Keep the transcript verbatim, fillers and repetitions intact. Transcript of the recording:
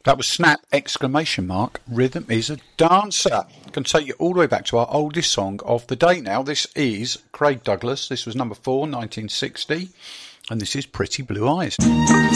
That was Snap! Exclamation mark. Rhythm is a dancer. Can take you all the way back to our oldest song of the day now. This is Craig Douglas. This was number four, nineteen sixty. And this is Pretty Blue Eyes.